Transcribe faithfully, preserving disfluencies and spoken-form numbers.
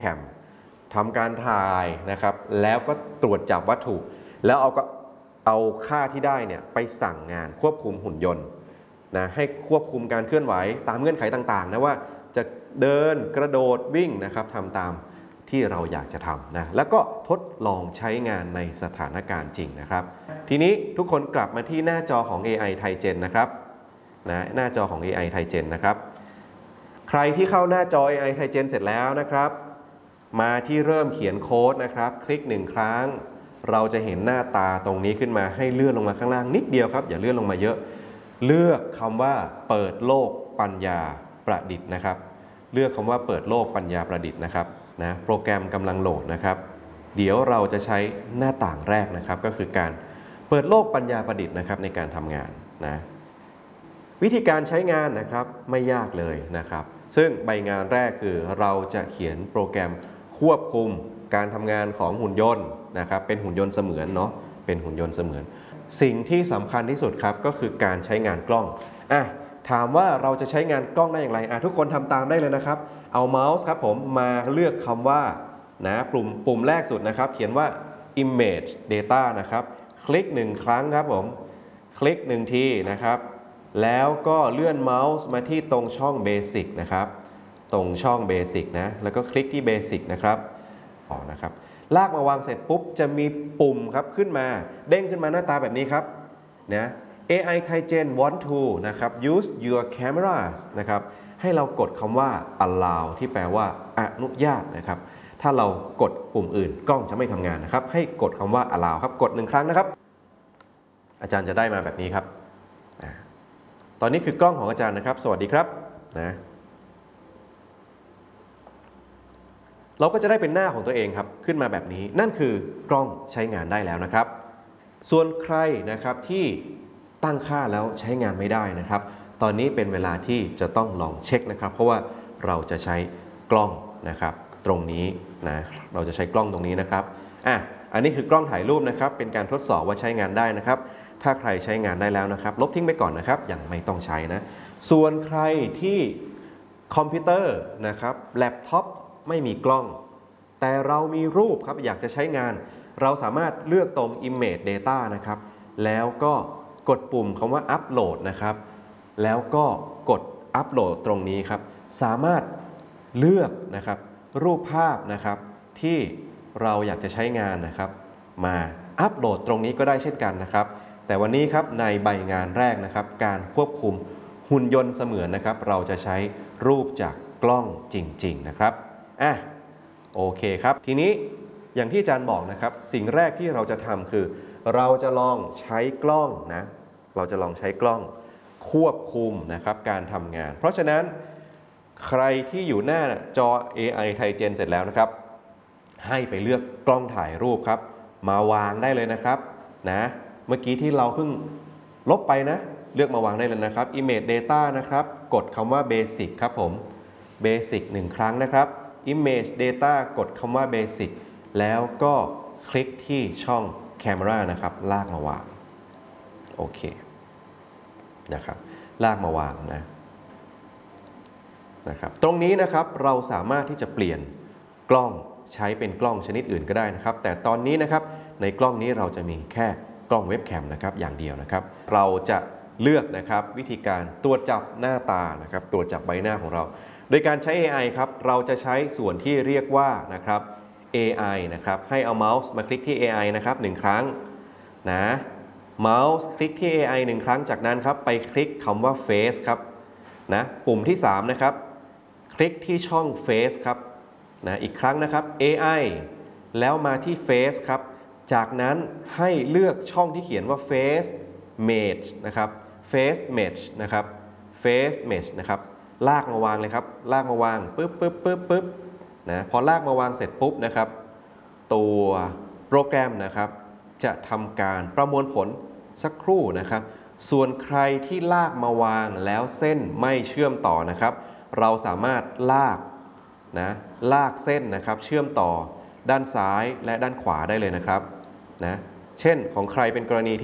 แคมทำการถ่ายนะครับแล้วก็ตรวจจับวัตถุแล้วเอาก็เอาค่าที่ได้เนี่ยไปสั่งงานควบคุมหุ่นยนต์นะให้ควบคุมการเคลื่อนไหวตามเงื่อนไขต่างๆนะว่าจะเดินกระโดดวิ่งนะครับทำตามที่เราอยากจะทำนะแล้วก็ทดลองใช้งานในสถานการณ์จริงนะครับทีนี้ทุกคนกลับมาที่หน้าจอของ เอ ไอ Thaigen นะครับนะหน้าจอของ เอ ไอ Thaigen นะครับใครที่เข้าหน้าจอ เอ ไอ Thaigen เสร็จแล้วนะครับมาที่เริ่มเขียนโค้ดนะครับคลิกหนึ่งครั้งเราจะเห็นหน้าตาตรงนี้ขึ้นมาให้เลื่อนลงมาข้างล่างนิดเดียวครับอย่าเลื่อนลงมาเยอะเลือกคำว่าเปิดโลกปัญญาประดิษฐ์นะครับเลือกคำว่าเปิดโลกปัญญาประดิษฐ์นะครับนะโปรแกรมกำลังโหลดนะครับเดี๋ยวเราจะใช้หน้าต่างแรกนะครับก็คือการเปิดโลกปัญญาประดิษฐ์นะครับในการทำงานนะวิธีการใช้งานนะครับไม่ยากเลยนะครับซึ่งใบงานแรกคือเราจะเขียนโปรแกรมควบคุมการทำงานของหุ่นยนต์นะครับเป็นหุ่นยนต์เสมือนเนาะเป็นหุ่นยนต์เสมือนสิ่งที่สำคัญที่สุดครับก็คือการใช้งานกล้องอ่ะถามว่าเราจะใช้งานกล้องได้อย่างไรอ่ะทุกคนทำตามได้เลยนะครับเอาเมาส์ครับผมมาเลือกคำว่านะปุ่มปุ่มแรกสุดนะครับเขียนว่า image data นะครับคลิกหนึ่งครั้งครับผมคลิกหนึ่งทีนะครับแล้วก็เลื่อนเมาส์มาที่ตรงช่อง Basic นะครับตรงช่อง Basic นะแล้วก็คลิกที่ Basic นะครับอ๋อนะครับลากมาวางเสร็จปุ๊บจะมีปุ่มครับขึ้นมาเด้งขึ้นมาหน้าตาแบบนี้ครับนะ เอ ไอ Thaigen want to นะครับ use your cameras นะครับให้เรากดคำว่า allow ที่แปลว่าอนุญาตนะครับถ้าเรากดปุ่มอื่นกล้องจะไม่ทำงานนะครับให้กดคำว่า allow ครับกดหนึ่งครั้งนะครับอาจารย์จะได้มาแบบนี้ครับตอนนี้คือกล้องของอาจารย์นะครับสวัสดีครับนะเราก็จะได้เป็นหน้าของตัวเองครับขึ้นมาแบบนี้นั่นคือกล้องใช้งานได้แล้วนะครับส่วนใครนะครับที่ตั้งค่าแล้วใช้งานไม่ได้นะครับตอนนี้เป็นเวลาที่จะต้องลองเช็คนะครับเพราะว่าเราจะใช้กล้องนะครับตรงนี้นะเราจะใช้กล้องตรงนี้นะครับอ่ะอันนี้คือกล้องถ่ายรูปนะครับเป็นการทดสอบว่าใช้งานได้นะครับถ้าใครใช้งานได้แล้วนะครับลบทิ้งไปก่อนนะครับยังไม่ต้องใช้นะส่วนใครที่คอมพิวเตอร์นะครับแล็ปท็อปไม่มีกล้องแต่เรามีรูปครับอยากจะใช้งานเราสามารถเลือกตรง Image Data นะครับแล้วก็กดปุ่มคำว่า Upload นะครับแล้วก็กด Upload ตรงนี้ครับสามารถเลือกนะครับรูปภาพนะครับที่เราอยากจะใช้งานนะครับมาอัปโหลดตรงนี้ก็ได้เช่นกันนะครับแต่วันนี้ครับในใบงานแรกนะครับการควบคุมหุ่นยนต์เสมือนนะครับเราจะใช้รูปจากกล้องจริงๆนะครับอ่ะโอเคครับทีนี้อย่างที่อาจารย์บอกนะครับสิ่งแรกที่เราจะทำคือเราจะลองใช้กล้องนะเราจะลองใช้กล้องควบคุมนะครับการทำงานเพราะฉะนั้นใครที่อยู่หน้าจอ เอ ไอ Thaigen เสร็จแล้วนะครับให้ไปเลือกกล้องถ่ายรูปครับมาวางได้เลยนะครับนะเมื่อกี้ที่เราเพิ่งลบไปนะเลือกมาวางได้เลยนะครับ Image Data นะครับกดคำว่า Basic ครับผม Basic หนึ่งครั้งนะครับ Image Data กดคำว่า Basic แล้วก็คลิกที่ช่อง Camera นะครับลากมาวางโอเคนะครับลากมาวางนะนะครับตรงนี้นะครับเราสามารถที่จะเปลี่ยนกล้องใช้เป็นกล้องชนิดอื่นก็ได้นะครับแต่ตอนนี้นะครับในกล้องนี้เราจะมีแค่กล้องเว็บแคมนะครับอย่างเดียวนะครับเราจะเลือกนะครับวิธีการตรวจจับหน้าตานะครับตรวจจับใบหน้าของเราโดยการใช้ เอ ไอ ครับเราจะใช้ส่วนที่เรียกว่านะครับ เอ ไอ นะครับให้เอาเมาส์มาคลิกที่ เอ ไอ นะครับหนึ่งครั้งนะเมาส์คลิกที่ เอ ไอ หนึ่งครั้งจากนั้นครับไปคลิกคำว่า Face ครับนะปุ่มที่สามนะครับคลิกที่ช่อง Face ครับนะอีกครั้งนะครับ เอ ไอ แล้วมาที่ Face ครับจากนั้นให้เลือกช่องที่เขียนว่า Face Mesh นะครับ Face Mesh นะครับ Face Mesh นะครับลากมาวางเลยครับลากมาวางปึ๊บปึ๊บปึ๊บปึ๊บนะพอลากมาวางเสร็จปุ๊บนะครับตัวโปรแกรมนะครับจะทำการประมวลผลสักครู่นะครับส่วนใครที่ลากมาวางแล้วเส้นไม่เชื่อมต่อนะครับเราสามารถลากนะลากเส้นนะครับเชื่อมต่อด้านซ้ายและด้านขวาได้เลยนะครับนะเช่นของใครเป็นกรณี